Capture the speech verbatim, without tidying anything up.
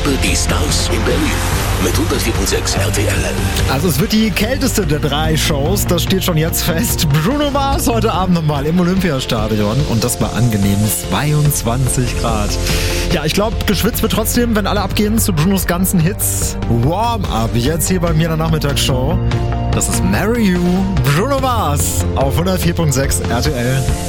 Oder die Stars in Berlin mit hundertvier Komma sechs R T L. Also es wird die kälteste der drei Shows, das steht schon jetzt fest. Bruno Mars heute Abend nochmal im Olympiastadion und das bei angenehmen zweiundzwanzig Grad. Ja, ich glaube, geschwitzt wird trotzdem, wenn alle abgehen zu Brunos ganzen Hits. Warm-up, jetzt hier bei mir in der Nachmittagsshow. Das ist Marry You, Bruno Mars auf hundertvier Komma sechs R T L.